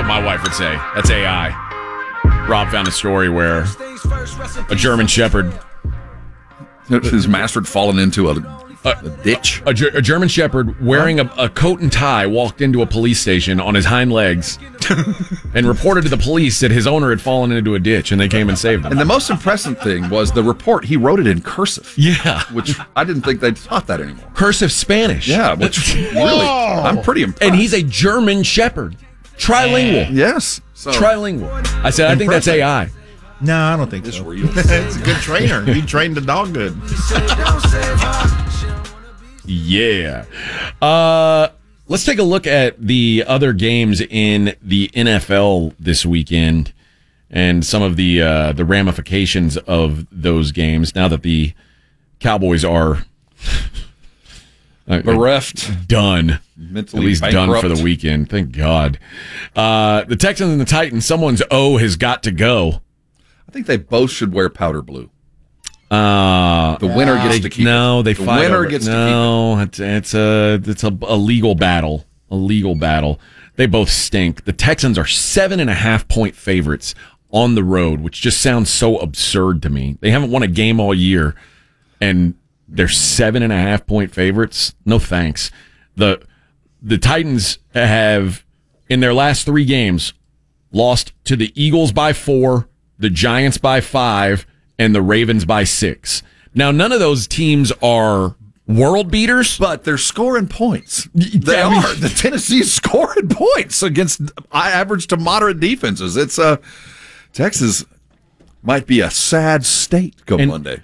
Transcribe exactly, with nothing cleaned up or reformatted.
my wife would say. That's A I. Rob found a story where a German Shepherd... His master had fallen into a, a, a ditch. A, a German Shepherd wearing a, a coat and tie walked into a police station on his hind legs and reported to the police that his owner had fallen into a ditch, and they came and saved him. And the most impressive thing was the report. He wrote it in cursive. Yeah. Which I didn't think they'd taught that anymore. Cursive Spanish. Yeah, which really, I'm pretty impressed. And he's a German Shepherd. Trilingual. Yes. So. Trilingual. I said, I think that's A I. No, I don't think It's so. real. It's a good trainer. He trained the dog good. Yeah. Uh, let's take a look at the other games in the N F L this weekend and some of the uh, the ramifications of those games now that the Cowboys are bereft, done, mentally at least bankrupt. done for the weekend. Thank God. Uh, the Texans and the Titans, someone's O has got to go. I think they both should wear powder blue. Uh, the winner gets they, to keep no, it. they the fight winner over, gets no, to keep it. No, it's, it's a it's a, a legal battle. A legal battle. They both stink. The Texans are seven and a half point favorites on the road, which just sounds so absurd to me. They haven't won a game all year, and they're seven and a half point favorites. No thanks. The the Titans have in their last three games lost to the Eagles by four, the Giants by five, and the Ravens by six. Now, none of those teams are world beaters, but they're scoring points. They I mean, are. The Tennessee is scoring points against average to moderate defenses. It's uh, Texas might be a sad state come and, Monday.